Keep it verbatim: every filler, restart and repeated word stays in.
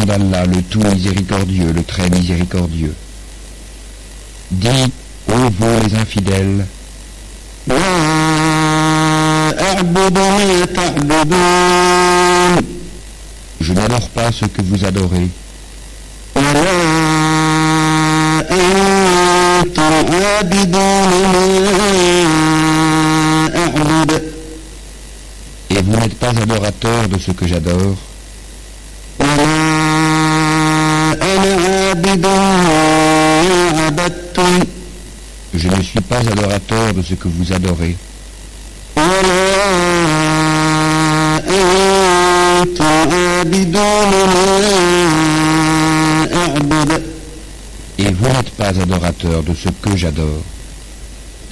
nom d'Allah, le tout miséricordieux, le très miséricordieux. Dis, ô vous les infidèles, je n'adore pas ce que vous adorez. Et vous n'êtes pas adorateur de ce que j'adore. Je ne suis pas adorateur de ce que vous adorez. Et vous n'êtes pas adorateur de ce que j'adore.